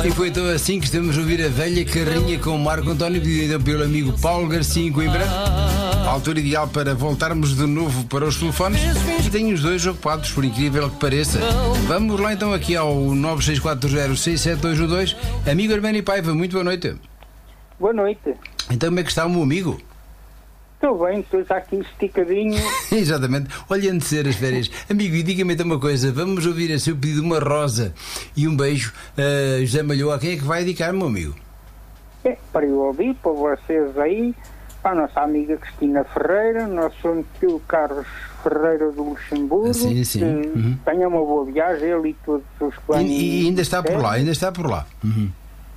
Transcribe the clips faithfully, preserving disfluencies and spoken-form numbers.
E foi então assim que estamos a ouvir a velha carrinha com o Marco António, pedida pelo amigo Paulo Garcia em Coimbra. A altura ideal para voltarmos de novo para os telefones. E tenho os dois ocupados, por incrível que pareça. Vamos lá então aqui ao nove seis quatro zero seis sete dois um dois. Amigo Arménio Paiva, muito boa noite. Boa noite. Então como é que está o meu amigo? Estou bem, estou já aqui esticadinho. Exatamente. Olha, antes de ser as férias. Amigo, e diga-me então uma coisa. Vamos ouvir a seu pedido uma rosa e um beijo a José Malhoa. A quem é que vai dedicar, meu amigo? É, para eu ouvir, para vocês aí, para a nossa amiga Cristina Ferreira, nosso tio Carlos Ferreira do Luxemburgo. Sim, sim. Uhum. Tenha uma boa viagem, ele e todos os planos. E, e ainda está por lá, ainda está por lá. Uhum.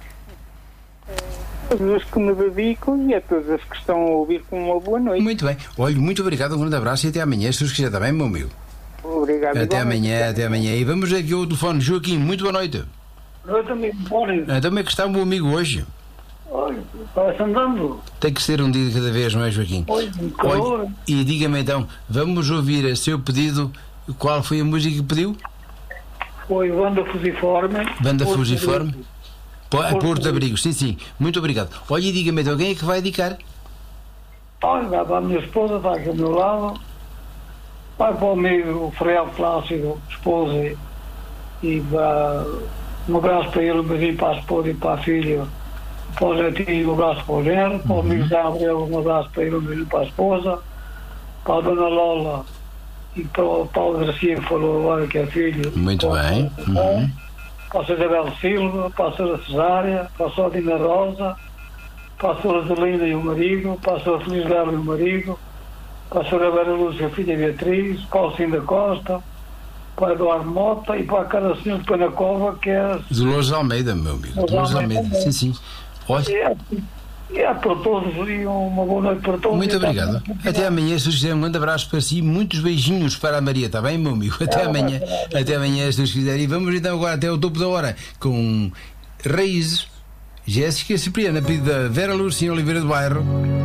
Todos os que me dedicam e a todos os que estão a ouvir com uma boa noite. Muito bem. Olha, muito obrigado, um grande abraço e até amanhã, se Deus quiser também, meu amigo. Obrigado. Até amanhã, até amanhã. E vamos aqui ao telefone. Joaquim, muito boa noite. Boa noite, amigo. Boa noite. Então como é que está o meu amigo hoje? Olha, vai-se andando. Tem que ser um dia de cada vez, não é, Joaquim? Olha, um calor. Olha, e diga-me então, vamos ouvir a seu pedido. Qual foi a música que pediu? Foi Banda Fusiforme. Banda Porto Fusiforme? Abrigo. Po- Porto Porto de Abrigo. Abrigo, sim, sim. Muito obrigado. Olha, e diga-me então, quem é que vai dedicar? Olha, vai para a minha esposa, está aqui ao meu lado. Vai para o amigo Freal Plácido, esposa, e para um abraço para ele, um beijinho para a esposa e para a filha. Para o netinho, um abraço para o genro. Para o amigo Zé Gabriel, um abraço para ele, um beijinho para a esposa. Para a dona Lola e para o Paulo Garcia, que falou agora que é filho. Muito para, bem. Uhum. Para a senhora Isabel Silva, para a senhora Cesária, para a senhora Dina Rosa, para a senhora Zelina e o marido, para a senhora Feliz Lela e o marido, para a senhora Vera Lúcia, filha Beatriz, para o Cinda Costa, para o Eduardo Mota e para a cara senhor de Panacova, que é... Dolores Almeida, meu amigo. Dolores Dolores Almeida. Almeida, sim, sim. Olha, É, é para todos e uma boa noite para todos. muito obrigado. Até amanhã, se Deus quiser, um grande abraço para si, muitos beijinhos para a Maria, está bem, meu amigo? Até amanhã, até amanhã, se Deus quiser. E vamos então agora até ao topo da hora com Raízes, Jéssica Cipriana, pedido da Vera Lúcia Oliveira do Bairro.